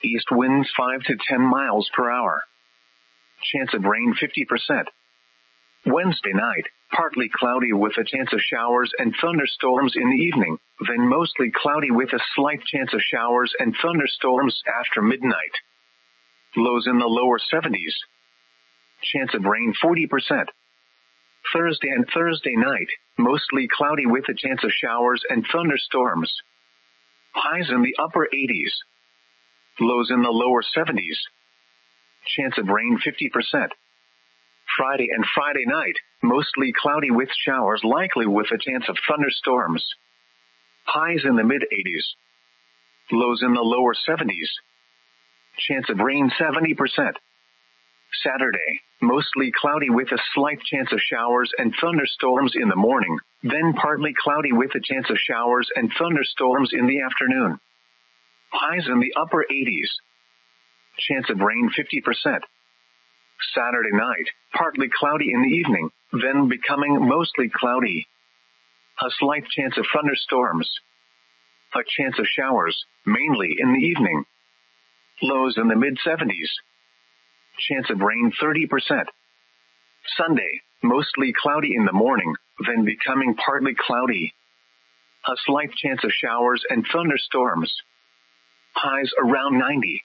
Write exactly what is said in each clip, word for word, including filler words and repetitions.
East winds five to ten miles per hour. Chance of rain fifty percent. Wednesday night, partly cloudy with a chance of showers and thunderstorms in the evening, then mostly cloudy with a slight chance of showers and thunderstorms after midnight. Lows in the lower seventies. Chance of rain forty percent. Thursday and Thursday night, mostly cloudy with a chance of showers and thunderstorms. Highs in the upper eighties. Lows in the lower seventies. Chance of rain fifty percent. Friday and Friday night, mostly cloudy with showers likely with a chance of thunderstorms. Highs in the mid-eighties. Lows in the lower seventies. Chance of rain seventy percent. Saturday, mostly cloudy with a slight chance of showers and thunderstorms in the morning, then partly cloudy with a chance of showers and thunderstorms in the afternoon. Highs in the upper eighties. Chance of rain fifty percent. Saturday night, partly cloudy in the evening, then becoming mostly cloudy. A slight chance of thunderstorms. A chance of showers, mainly in the evening. Lows in the mid-seventies. Chance of rain thirty percent. Sunday, mostly cloudy in the morning, then becoming partly cloudy. A slight chance of showers and thunderstorms. Highs around ninety.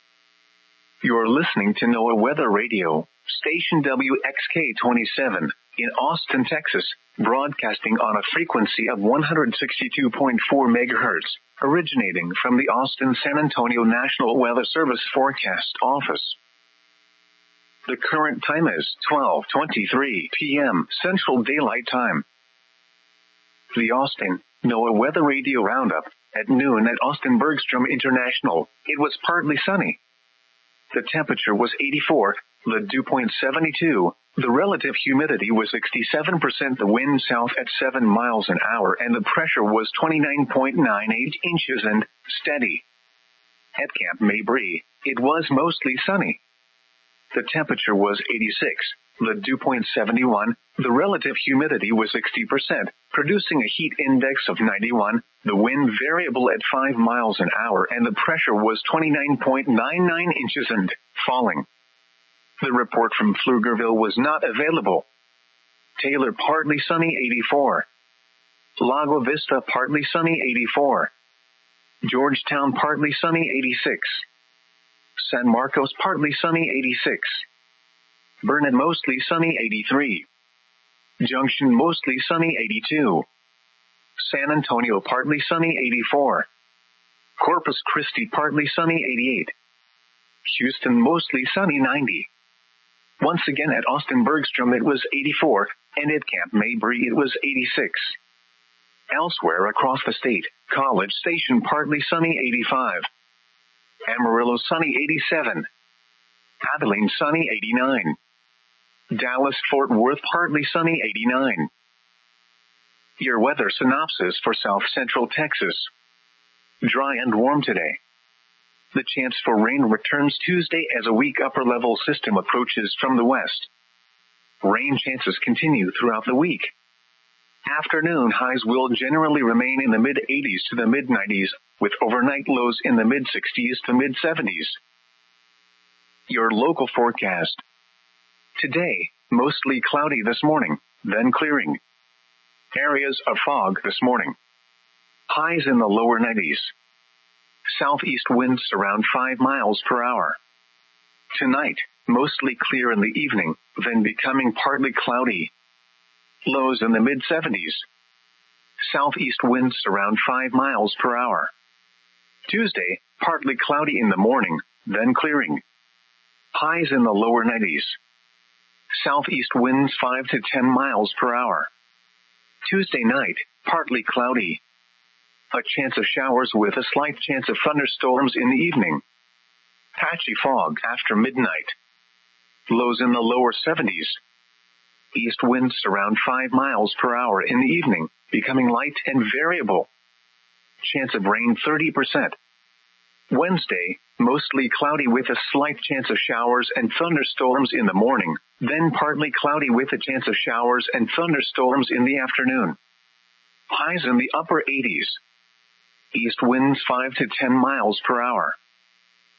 You're listening to NOAA Weather Radio, station W X K twenty-seven, in Austin, Texas, broadcasting on a frequency of one hundred sixty-two point four megahertz, originating from the Austin-San Antonio National Weather Service Forecast Office. The current time is twelve twenty-three p.m. Central Daylight Time. The Austin NOAA Weather Radio Roundup. At noon at Austin Bergstrom International, it was partly sunny. The temperature was eighty-four, the dew point seventy-two, the relative humidity was sixty-seven percent, the wind south at seven miles an hour, and the pressure was twenty-nine point nine eight inches and steady. At Camp Mabry, it was mostly sunny. The temperature was eighty-six, the dew point seventy-one, the relative humidity was sixty percent, producing a heat index of ninety-one, the wind variable at five miles an hour, and the pressure was twenty-nine point nine nine inches and falling. The report from Pflugerville was not available. Taylor partly sunny eighty-four. Lago Vista partly sunny eighty-four. Georgetown partly sunny eighty-six. San Marcos partly sunny eighty-six. Burnet mostly sunny eighty-three. Junction mostly sunny eighty-two. San Antonio partly sunny eighty-four. Corpus Christi partly sunny eighty-eight. Houston mostly sunny ninety. Once again at Austin Bergstrom it was eighty-four, and at Camp Mabry it was eighty-six. Elsewhere across the state, College Station partly sunny eighty-five. Amarillo sunny eighty-seven. Abilene sunny eighty-nine. Dallas-Fort Worth partly sunny eighty-nine. Your weather synopsis for South Central Texas. Dry and warm today. The chance for rain returns Tuesday as a weak upper-level system approaches from the west. Rain chances continue throughout the week. Afternoon highs will generally remain in the mid-eighties to the mid-nineties, with overnight lows in the mid-sixties to mid-seventies. Your local forecast. Today, mostly cloudy this morning, then clearing. Areas of fog this morning. Highs in the lower nineties. Southeast winds around five miles per hour. Tonight, mostly clear in the evening, then becoming partly cloudy. Lows in the mid-seventies. Southeast winds around five miles per hour. Tuesday, partly cloudy in the morning, then clearing. Highs in the lower nineties. Southeast winds five to ten miles per hour. Tuesday night, partly cloudy. A chance of showers with a slight chance of thunderstorms in the evening. Patchy fog after midnight. Lows in the lower seventies. East winds around five miles per hour in the evening, becoming light and variable. Chance of rain thirty percent. Wednesday, mostly cloudy with a slight chance of showers and thunderstorms in the morning, then partly cloudy with a chance of showers and thunderstorms in the afternoon. Highs in the upper eighties. East winds five to ten miles per hour.